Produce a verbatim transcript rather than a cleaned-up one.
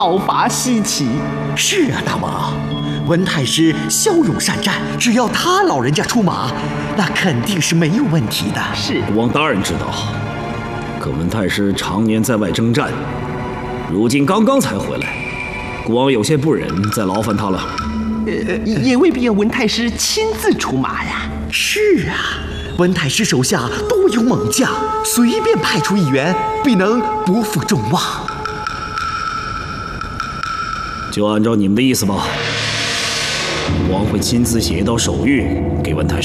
讨伐西岐。 是啊，大王，文太师骁勇善战，只要他老人家出马，那肯定是没有问题的。 是， 国王当然知道，可文太师常年在外征战，如今刚刚才回来，国王有些不忍再劳烦他了。 呃，也未必要文太师亲自出马呀。 是啊，文太师手下多有猛将，随便派出一员，必能不负众望。 就按照你们的意思吧，国王会亲自写一道手谕给文太师。